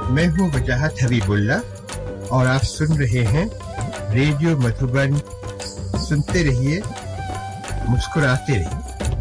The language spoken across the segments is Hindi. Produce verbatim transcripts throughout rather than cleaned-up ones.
मैं हूँ वजाहत हबीबुल्ला और आप सुन रहे हैं रेडियो मधुबन। सुनते रहिए, मुस्कुराते रहिए।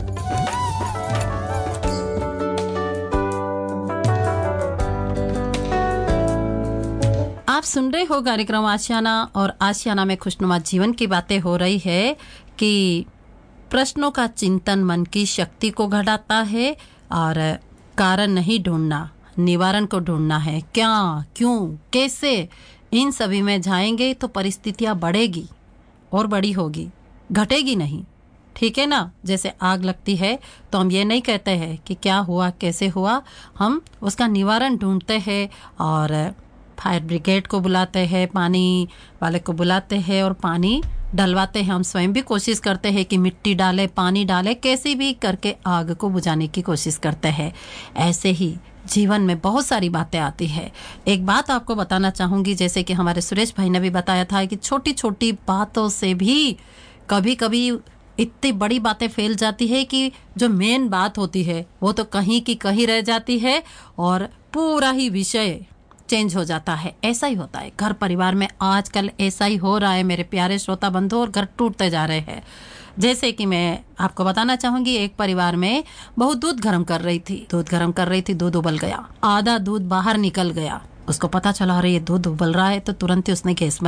आप सुन रहे हो कार्यक्रम आशियाना, और आशियाना में खुशनुमा जीवन की बातें हो रही है कि प्रश्नों का चिंतन मन की शक्ति को घटाता है और कारण नहीं ढूंढना, निवारण को ढूंढना है। क्या, क्यों, कैसे, इन सभी में जाएंगे तो परिस्थितियां बढ़ेगी और बड़ी होगी, घटेगी नहीं। ठीक है ना? जैसे आग लगती है तो हम ये नहीं कहते हैं कि क्या हुआ, कैसे हुआ, हम उसका निवारण ढूंढते हैं और फायर ब्रिगेड को बुलाते हैं, पानी वाले को बुलाते हैं और पानी डलवाते हैं। हम स्वयं भी कोशिश करते हैं कि मिट्टी डाले, पानी डाले, कैसे भी करके आग को बुझाने की कोशिश करते हैं। ऐसे ही जीवन में बहुत सारी बातें आती है। एक बात आपको बताना चाहूँगी, जैसे कि हमारे सुरेश भाई ने भी बताया था कि छोटी छोटी बातों से भी कभी कभी इतनी बड़ी बातें फैल जाती है कि जो मेन बात होती है वो तो कहीं की कहीं रह जाती है और पूरा ही विषय चेंज हो जाता है। ऐसा ही होता है घर परिवार में, आजकल ऐसा ही हो रहा है मेरे प्यारे श्रोता बंधु, और घर टूटते जा रहे हैं। जैसे कि मैं आपको बताना चाहूंगी, एक परिवार में बहू दूध गर्म कर रही थी दूध गर्म कर रही थी दूध उबल गया, आधा दूध बाहर निकल गया। उसको पता चला, अरे ये दूध उबल रहा है, तो तुरंत ही उसने गैस